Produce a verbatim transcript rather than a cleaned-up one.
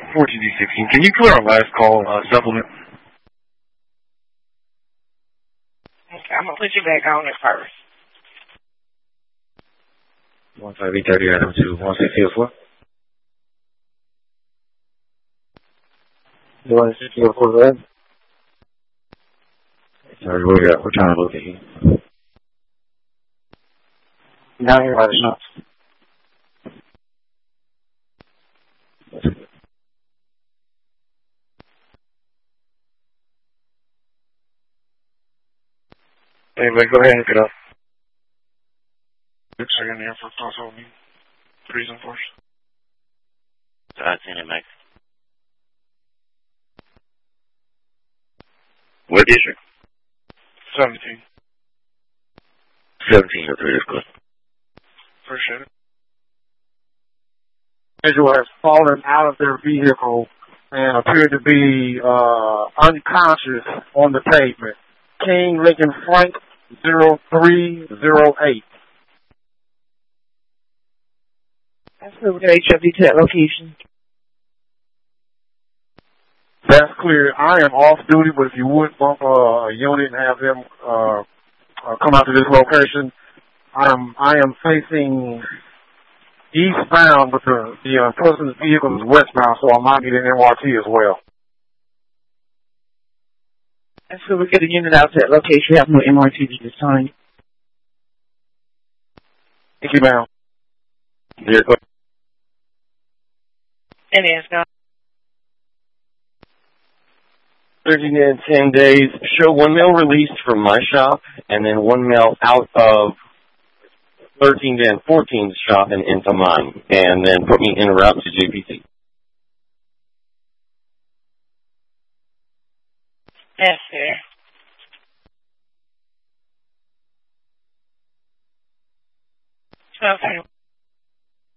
fourteen D sixteen. Can you clear our last call uh, supplement? Okay, I'm going to put you back on it first. one five eight thirty Adam two one six zero four. one six zero four, go ahead. Sorry, we're, uh, we're trying to locate you. Now you're by the shops. Anyway, go ahead and get up. Six second here for possible me. Threes and fours. I've seen it, Mike. What district? Seventeen. Seventeen or three is good. Appreciate it. Individual has fallen out of their vehicle and appeared to be uh, unconscious on the pavement. King Lincoln Frank zero three zero eight. That's over to H W to that location. That's clear. I am off duty, but if you would bump uh, a unit and have them uh, uh, come out to this location, I am I am facing eastbound, but the the uh, person's vehicle is westbound, so I might need an M R T as well. And so we get a unit out to that location. We have no M R T at this time. Thank you, ma'am. Yeah, go ahead. And yes, now. thirteen and ten days. Show one mail released from my shop and then one mail out of thirteen and fourteen's shop and into mine. And then put me in route to J P C. Yes, sir. Okay.